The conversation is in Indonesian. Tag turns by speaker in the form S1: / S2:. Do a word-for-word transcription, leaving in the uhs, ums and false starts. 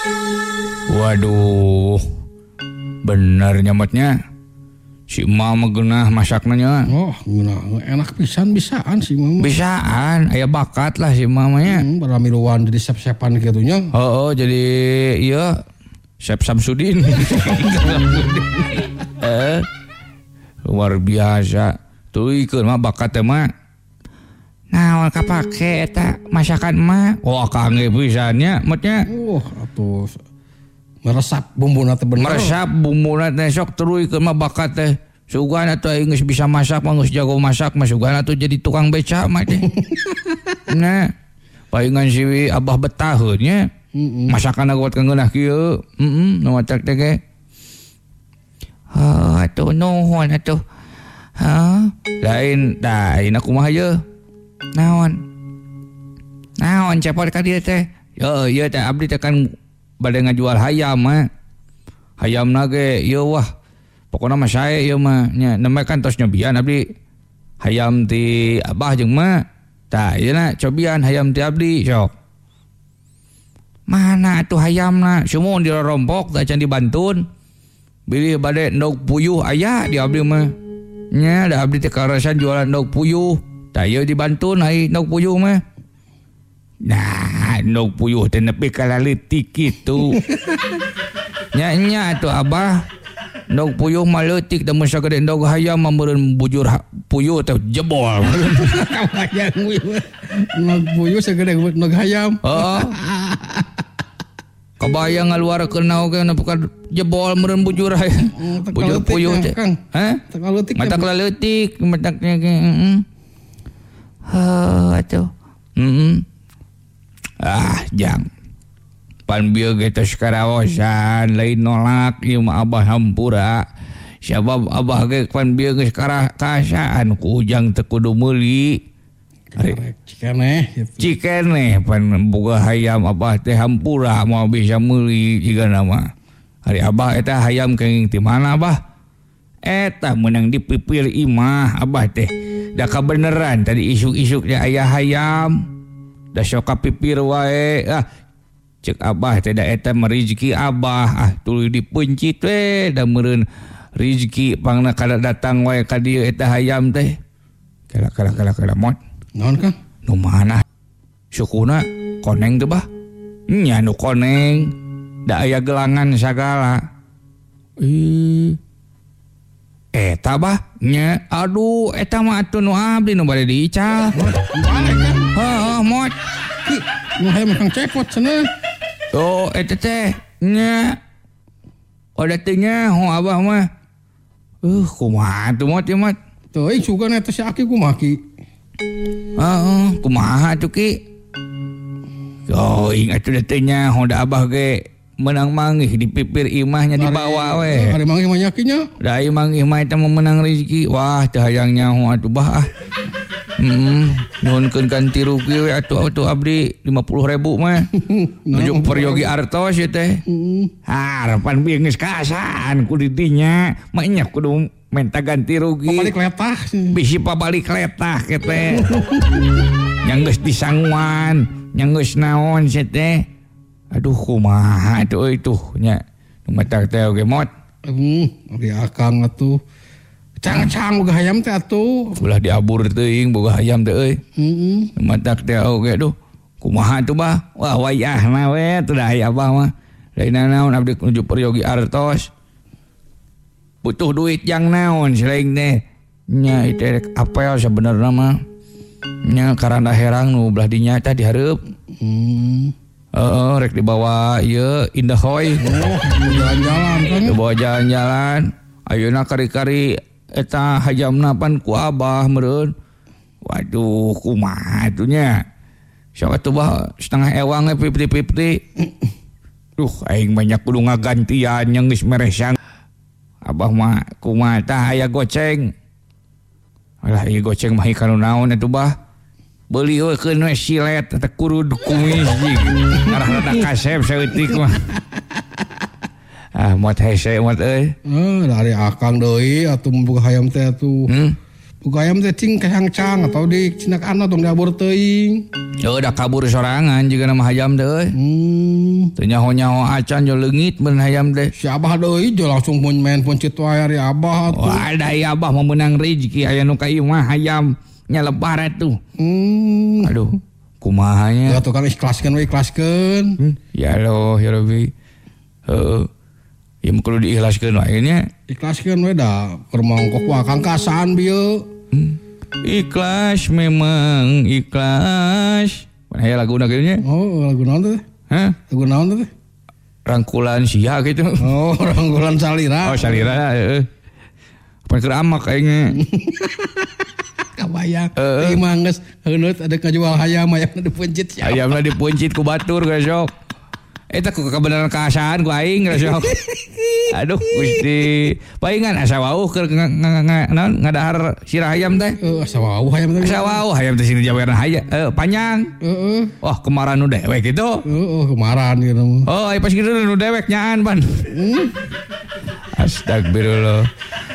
S1: Waduh, bener nyametnya. Si mama genah masaknya.
S2: Oh, genah enak pisan bisaan si mama.
S1: Bisaan, aya bakat lah si mamanya.
S2: Hmm, baramiluan jadi sep-sepan kitunya.
S1: Oh, oh jadi iya Chef Samsudin. eh, luar biasa. Tuh ikeun mah bakat teh mah. Naon kapake eta masakan mah? Wah, kange pisannya mutnya.
S2: Oh, atuh meresap bumbuna teh bener.
S1: Meresap bumbuna teh sok tuluy ikeun mah bakat teh. Sugana tuh geus bisa masak mah geus jago masak mah sugana tuh jadi tukang beca mah teh. Nah, palingan si Abah betah heun nya. Mm-mm. Masakan aku buat kengenah kieu. Heeh, nu matak teh ge. Ah, atuh nuhun atuh. Ha, lain lain aku mah ye. Naon? Naon cepot ka dieu teh? Yo, ieu teh abdi teh kan bade ngajual hayam mah. Hayamna ge ieu wah. Pokona mah sae ieu mah nya nemeh kan tos nyobian abdi. Hayam ti Abah jeung mah. Tah ieu na cobian hayam ti abdi sok. Mana atuh hayamna? Sumuhun dirorompok tah can dibantun. Bilih bade endog puyuh aya di abdi mah. Nya da abdi teh karasan jualan endog puyuh. Tah ieu dibantun ai endog puyuh mah. Nah, endog puyuh teh nepi ka leutik kitu. Nya nya atuh Abah. Endog puyuh mah leutik da mun sagede endog hayam mah meureun bujur puyuh teh jebol.
S2: Hayam endog puyuh sagede endog hayam.
S1: Heeh. Kabayang ngaluarkeun naon ge bukan jebol meureun bujur hayam. Bujur puyuh teh. Hah?
S2: Teka leutik.
S1: Mata kala leutik, mataknya ge. Heeh. Heuh atuh. Heeh. Ah, jang. Pan bieu ge tos karaosan, lain nolak ieu mah Abah hampura. Sabab Abah ge pan bieu geus kaasaan ku ujang teu kudu meuli.
S2: Cikeneh gitu.
S1: Cikeneh pan boga hayam Abah teh hampura moal bisa meuli jigana mah. Ari Abah eta hayam kenging ti mana Abah? Eta meunang dipipir imah Abah teh. Da kabeneran tadi isuk-isuknya aya hayam. Da sok kapipir wae. Ah, cek Abah teh da eta mah rezeki Abah. Ah, tuluy dipencit we da meureun rezeki pangna kada datang wae ka dieu eta hayam teh. Kala kala kala kala mot.
S2: Naon Kang?
S1: Nu mana? Sukuna koneng teh bah. Nya nu koneng. Da aya gelangan sagala. Ih. Eta bah nya aduh eta mah atuh nu abdi nu bade diical. Heeh, mot.
S2: Nu hayam Kang Cepot cenah.
S1: Oh, eta teh nya. Oda teh nya ho Abah mah. Uh, kumaha tuh mot ieu mot.
S2: Teuing sugana eta si Aki kumaha Ki?
S1: Heeh, kumaha tuh Ki? Yo, ingat atuh teh nya ho da Abah ge menang manggih dipipir imahnya dibawa we.
S2: Ari manggih mah nyakinya.
S1: Da ieu manggih mah eta memenang rezeki. Wah, teu hayang nyaho atuh bah ah. Heeh, nuhunkeun ganti rugi we atuh atuh abdi lima puluh ribu mah. Nuju Peryogi Artos ieu teh. Heeh. Harapan bieu geus kaasaan ku didinya, mah nya kudu minta ganti rugi.
S2: Pabalik letah.
S1: Bisi pabalik letah kete. Yang geus disanguan, yang geus naon sia teh. Aduh kumaha atuh euy tuh nya. Nu matak teh oge mot.
S2: Hmm, ari Akang atuh. Cang-cang boga hayam teh atuh.
S1: Ulah diabur teuing boga hayam teh euy.
S2: Heeh.
S1: Nu matak teh oge duh. Kumaha tuh bah? Wah wayahna we teu da aya Abah mah. Lain naon abdi nuju Peryogi Artos. Butuh duit yang naon selain teh. Nya itu apel sebenarnya mah. Nya karanda herang nu belah dinya teh dihareup.
S2: Hmm.
S1: Heeh, rek dibawa ieu Indah Hoy.
S2: Oh, jalan-jalan kan.
S1: Dibawa jalan-jalan. Ayeuna kari-kari eta hayamna pan ku Abah meureun. Waduh, kumaha atuh nya. Sok atuh bah setengah ewang we fifty-fifty. Duh, aing banyak kudu ngagantian yang geus meresang. Abah mah kumaha tah aya goceng. Alah ieu goceng mah kana naon atuh bah. Beuli eukeun we silet teh kurud kumis jig. Ngarahna da kasep saeutik mah. Ah, mot hese mot euy.
S2: Eh, dari Akang deui atuh boga hayam teh atuh.
S1: Hmm?
S2: Uga ayam teh cing kacang-cang atau di cinak ana tong diabur teuing.
S1: Yo udah kabur sorangan juga nama hayam teh euy.
S2: Hmm.
S1: Teu nyaho-nyaho acan jo leungit beun hayam teh.
S2: Si Abah deui jo langsung pun main puncit wae ari Abah atuh.
S1: Wah, ada ya Abah mau menang rezeki aya nu ka ieu mah hayam nya lebar atuh.
S2: Hmm.
S1: Aduh, kumahanya.
S2: Ya tuh kan ikhlaskeun we ikhlaskeun.
S1: Hmm? Ya Allah, ya Rabbi. Heeh. Ya kudu diikhlaskeun wae nya.
S2: Ikhlaskeun we da keur mangkok wa kangkasan bieu.
S1: Hmm. Ikhlas memang ikhlas. Mana ya lagu nya?
S2: Oh, lagu naon teh?
S1: Hah?
S2: Lagu naon teh?
S1: Rangkulan sia gitu.
S2: Oh, rangkulan salira.
S1: Oh, salira heeh. Pan keur amak kayaknya.
S2: Kabayang. Ieu mah geus heuneut ada kajual hayam hayam dipuncit sia.
S1: Hayamna dipuncit ku batur gasok. Eta ku kebenaran kaasaan ku aing gasok. Aduh Gusti. Paingan asa wauh keur naon ngadahar sirah hayam teh.
S2: Heeh, asa wauh hayam teh.
S1: Asa wauh hayam teh sini jaweran hayam eh panjang.
S2: Heeh.
S1: Wah, kemaran nu dewek gitu.
S2: Heeh, kemaran gitu.
S1: Oh, ai pas kitu nu dewek nyaan pan. Astagfirullah.